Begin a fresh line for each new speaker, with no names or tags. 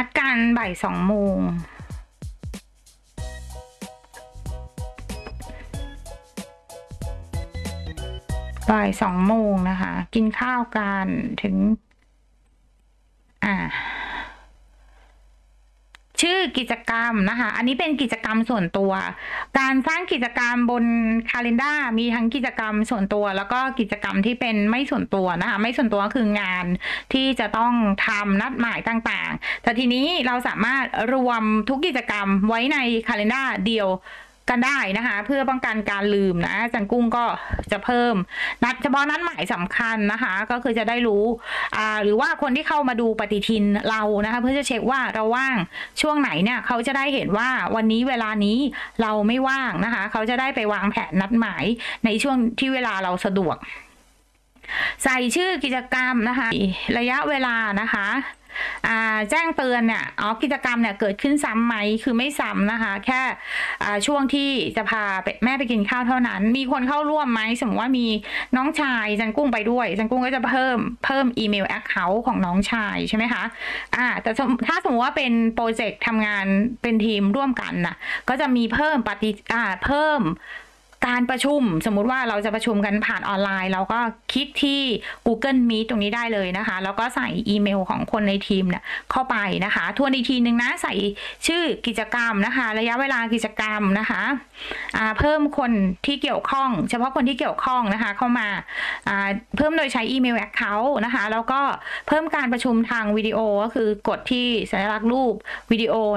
ดกันบ่าย2 โมงบ่าย2 โมงนะคะ กินข้าวกันถึงชื่อกิจกรรมนะคะ อันนี้เป็นกิจกรรมส่วนตัว การสร้างกิจกรรมบน calendar มีทั้งกิจกรรมส่วนตัวแล้วก็กิจกรรมที่เป็นไม่ส่วนตัวนะคะ ไม่ส่วนตัวคืองานที่จะต้องทำนัดหมายต่างๆ แต่ทีนี้เราสามารถรวมทุกกิจกรรมไว้ใน calendar เดียวกันได้นะคะเพื่อป้องกันการลืมนะจันกุ้งก็จะเพิ่มเฉพาะนัดหมายสำคัญนะคะก็คือจะได้รู้หรือว่าคนที่เข้ามาดูปฏิทินเรานะคะเพื่อจะเช็คว่าเราว่างช่วงไหนเนี่ยเขาจะได้เห็นว่าวันนี้เวลานี้เราไม่ว่างนะคะเขาจะได้ไปวางแผนนัดหมายในช่วงที่เวลาเราสะดวกใส่ชื่อกิจกรรมนะคะระยะเวลานะคะแจ้งเตือนเนี่ยกิจกรรมเนี่ยเกิดขึ้นซ้ำไหมคือไม่ซ้ำนะคะแค่ช่วงที่จะพาแม่ไปกินข้าวเท่านั้นมีคนเข้าร่วมไหมสมมติว่ามีน้องชายจันกุ้งไปด้วยจันกุ้งก็จะเพิ่มอีเมลแอคเคาท์ของน้องชายใช่ไหมคะแต่ถ้าสมมติว่าเป็นโปรเจกต์ทำงานเป็นทีมร่วมกันนะก็จะมีเพิ่มการประชุมสมมุติว่าเราจะประชุมกันผ่านออนไลน์เราก็คลิกที่ Google Meet ตรงนี้ได้เลยนะคะแล้วก็ใส่อีเมลของคนในทีมเนี่ยเข้าไปนะคะทวนอีกทีนึงนะใส่ชื่อกิจกรรมนะคะระยะเวลากิจกรรมนะคะเพิ่มคนที่เกี่ยวข้องเฉพาะคนที่เกี่ยวข้องนะคะเข้ามาเพิ่มโดยใช้อีเมล Account นะคะแล้วก็เพิ่มการประชุมทางวิดีโอก็คือกดที่สัญลักษณ์รูปวิดีโอ